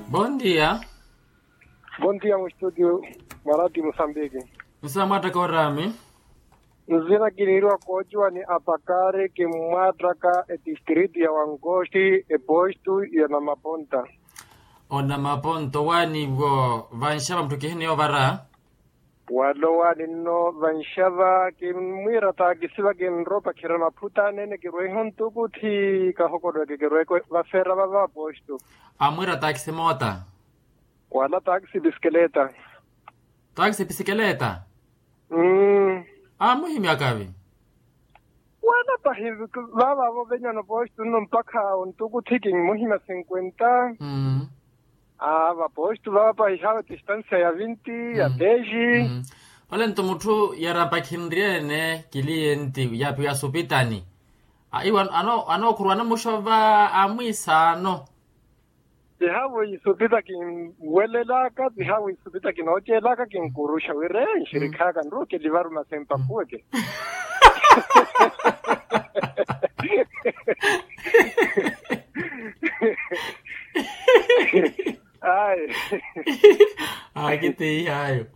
Bom dia. Bom dia no studio Marati Moçambique. Nsamata korami. Nzina kinirwa kojwa ni apakare ke matraka e distrito ya Wangoshi e posto ya Namaponta. Ona maponto wani go vanshaba mtukihini ovara. Walo wani no vanshaba ke mwira ta kisiba ke nropa kira maputa nene ke roihon tukuti ka hokodo ke roiko vafera baba posto. Amwira taxi mota. Wala taxi bicicleta. Taxi bicicleta. Muhimu yakavi. Wala pahivi baba vo venya no posto no mpaka untukuti ke muhimu 50. Va posto va pa distancia ya 20 ya 10. Wale ntomutu yarapa kindriene kilienti yapi ya supitani. Iwan ano kurwana mushova amwisano. Dihawo isupita kin welelaka, dihawo isupita kin ochelaka kin kurusha wire shirika kan ro ke livar ma sempa kuke. Ai kiti hayo.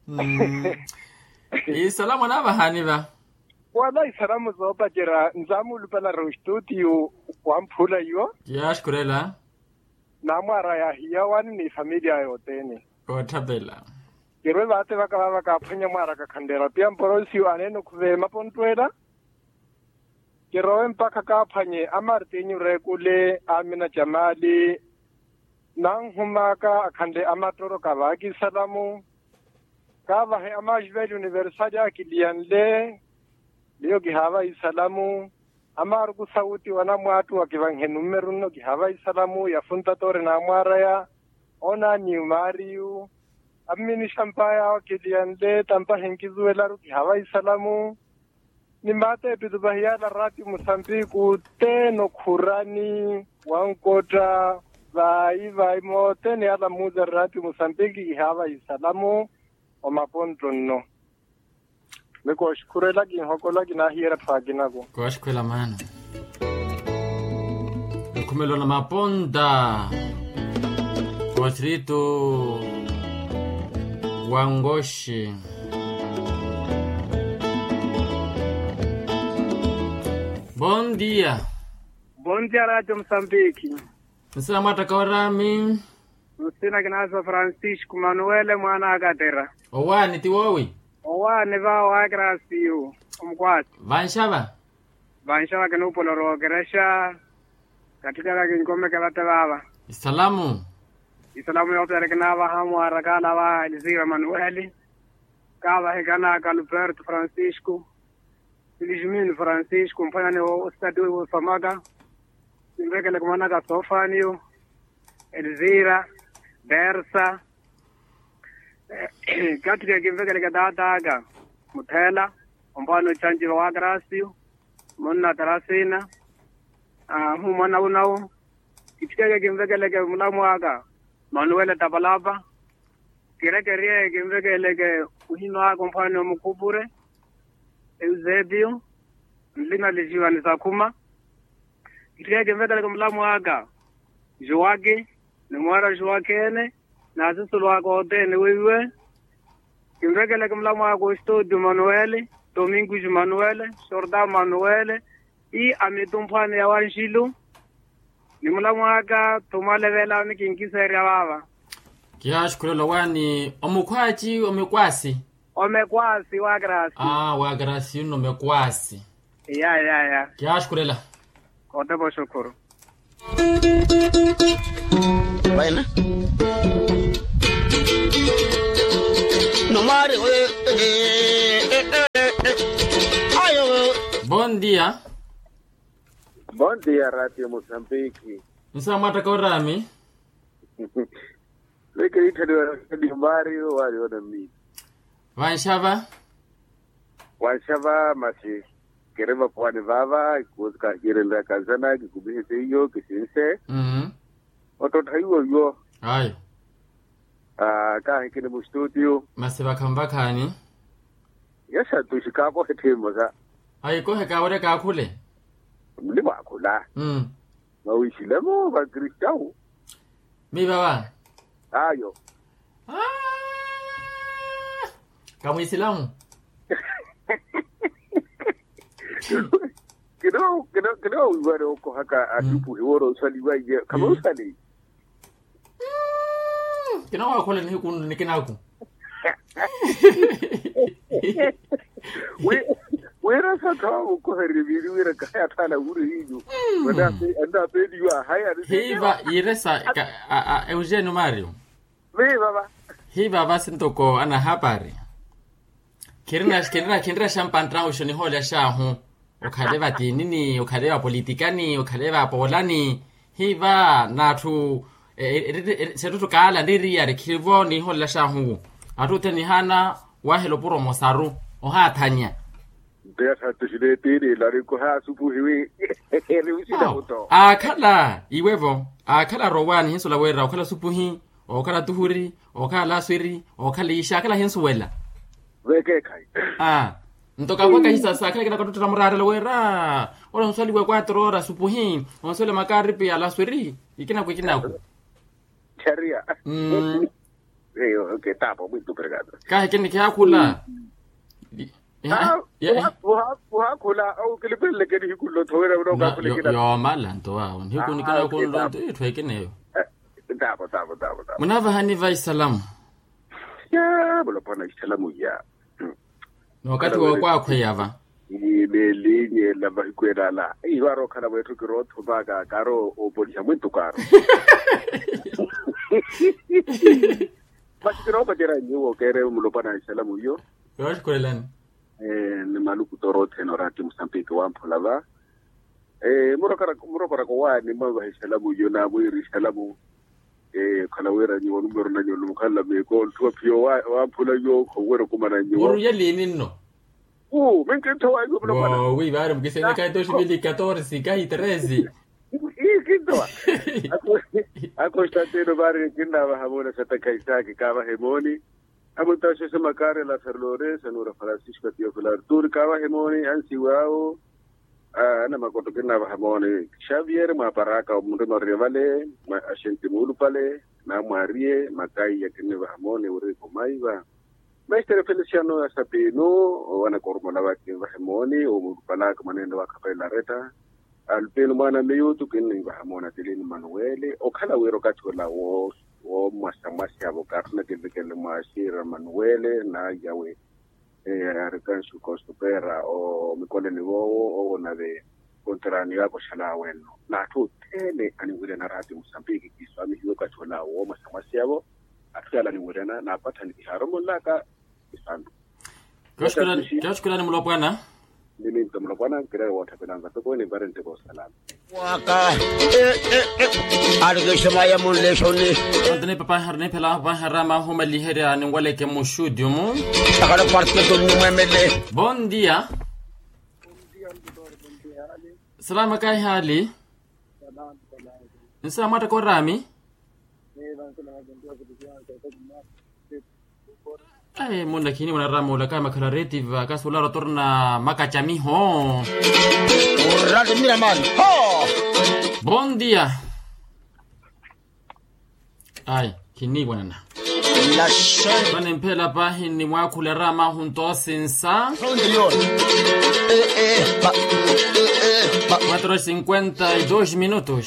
Salamu na bahaniva. Wala salamu zopa jira nzamu lupala ro studio wampula yo. Yashkurela. Namara ya hiya wani ni familia yote ni. Kotabela. Kirwe bate baka panya mara ka khandera pia mporosi aneno kuve mapontwela. Kirowe mpaka ka phanye amartinyu rekule amina jamali nang humaka akhande amatoro ka baki salamu ka bahe amajvel university akilian le leo gihawa isalamu amar ku sauti wana mwatu akivanghe numero no gihawa isalamu yafunta tore na mwara ya ona ni mariu amini shampaya akilian le tampa henkizuela ru gihawa isalamu nimbate pitubahia la rati Moçambique teno khurani wankota vai mote ne ala muza rati Moçambique hava isalamu o maponto no meko shkurela ki hokola ki na hiera phagina go ko shkwela mana kumelo na maponda distrito Wangoshi. Bom dia. Bom dia, Rádio Moçambique. Nsamata korami. Musina kinazo Francisco Manuele mwana agatera. Owani tiwowi. Owani va wa Gracio. Omkwati. Vanshaba kenupo loro geresha. Katika la ngome kabata baba. Salamu yote reknava hamu arakala wa Elzira Manuele. Kava hekana Alberto Francisco. Felizmente Francisco mfanya o stadio wa Famaga nimekele kumana ka Sofanio Elzira Bersa katika kimvekele ka dadaga Mutela mfano chanji wa Gracio monna Tarasina humana unao kitika kimvekele ka mulamuaga Manuel Tabalaba kirekerie kimvekele ka uhinwa mfano Mukubure Eusebio Lina lijiwa ni Sakuma Kitiage mvekale kumlamu aga Joage ni mwara Joakene na asisulu wako otene wewe Kimvekale kumlamu aga Studio Manuele Dominguez Manuele Shorda Manuele I ametumpane ya Wanshilu ni mlamu aga Tumale vela mikinkiseri ya baba Kiash kulelo wani omukwachi omekwasi Omekwasi wa Gracio. Wa Gracio no mekwasi. Ya. Kiashkurela. Kote bo shukuru. Baina. No mare ayo. Bom dia. Bom dia, Radio Moçambique. Nsamata korami. Leke itadwa kadi Mario wali wana mi. Vanshaba masi kereva pwani vava kuzka hirenda kazana kikubihise hiyo kisinse ototaiwo yo ayo ka hikini mu studio masiba kambakani yasa tushikako hetimoza ayiko hekawore kakule mlima kula mawishilemo ba kristau mi baba Ayo. Kama Islamu. Kino wale uko haka atupu hiworo usali waje kama usali. Kina wakole ni kundu nikinaku. Wera saka uko heribiri wera kaya tala uri hiyo. Anda pedi wa haya. Hiva iresa Eugene Mario. Wewe baba. Hiva basi ntoko ana habari. Kirina champagne ushoni hola shahu. Ukaleva tinini, ukaleva politikani, ukaleva polani. Hiva natu serutu kala ndiri ya kivo ni hola shahu. Atute ni hana wahelo puro mosaru ohatanya. Beta tishilete la riko ha supu hiwi. Usida uto. Akala iwevo. Akala rowani hinsula wera okala supuhi, okala tuhuri, okala laswiri, okala isha akala hinsuwela. Weke kai. Ntoka kwa hisa sakala kina katuta murara la wera. Ola nswali kwa 4 horas supuhi, onswele makari pia laswiri. Ikina kwa kina ku. Charia. Okay, tapo muito obrigado. Kahe kini kula. Kula au kilipele kedi hikulo thowera unoka kule kina. Yo malanto wa. Hiku nikina kundo twekene. Tapo. Munava hani vai salamu. Ya, bolo pana salamu ya. Wakati wa kwakwe yava. Ile linye la bakwera la. Iwaro kana wetu kirotho baga karo obolisha muito caro. Basi kiro patera nyo kere mulo pana salamu yo. Yosh kwelani. Ni maluku torote no rati Mozambique wampolava. Murokara ko wani mawa salamu yo na mwiri salamu. Kana wera nyo numero na nyo lumukala me ko tuapio wampula yo ko wera kumana nyo. Uru yali nino. Menkento wa yo mulo pana. Wi bare mkisene kai 2014 kai 13. Kinto. Ako statero bare kinda wa hamona satakaisa ki kava hemoni. Amutashe sema kare la Ferlores anura Francisco Teofilo Artur kava hemoni ansi wao. Ana makoto kinda wa hamoni Xavier Maparaka munde marevale ma ashenti mulu pale na Marie makai ya kinda wa hamoni ure komaiva. Maestro Feliciano Sapino wana kormola wa kinda hemoni o mupala manendo wa kapela reta. Alpeno mana meyutu kinni bahamona tilini Manuele okala wero kachola wo masamasi abokarna kile mashira Manuele na yawe arkansu kostopera o mikole ni wo na de kontrani yako shala weno na tu tele ani wile na rati Mozambique kiswami hiyo kachola wo masamasi yabo atala ni wile na pata ni haromo laka isandu Koshkula ni mulopwana. Nini mtamlo bwana kile watapelanga toko ni barente kwa salama. Waka arge shmaya mulle shoni Antene papa harne pela ba harama homa lihera ni wale ke mushudium. takala parte to numemele. Bon dia. Salama kai hali. Nsa mata ko rami. Munda kini wana ramo la kama creative kasola torna makachami ho. Urrade mira man. Ho! Bon dia. Kini wana. La chaîne Bane mpela pahi ni mwakule rama hunto sinsa. Sondrion. 4:52 minutos.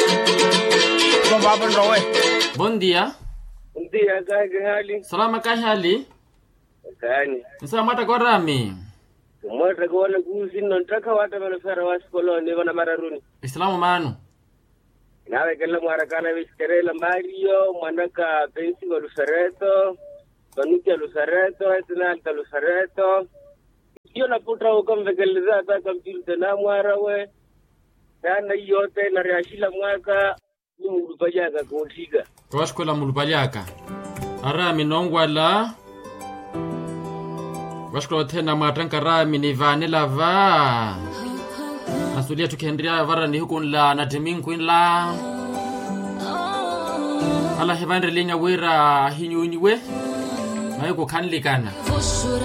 Vamos roe. Bon dia. Bon dia, hali. Salama kai hali. Kani. Nsa mata ko rami. Mwata kwa wale kuzi nontaka wata manufara wasikolo ni wana mararuni. Islamu manu. Nawe kala mwarakana viskerela Mario, mwanaka pensi wa Lusareto, Banukia Lusareto, Etinalta Lusareto. Iyo na putra ukamvekeleza ataka mtilte na mwarawe. Yana yote na reashila mwaka ni mulupajaga kuutiga. Koshkola mulupaliaka. Arami nongwala. Washkola tena matranka rami ni vanilla va. Asulia tukiendelea vara ni huko la na timingu la. Ala hebandre linya wera hinyunyiwe. Na yuko kanlikana.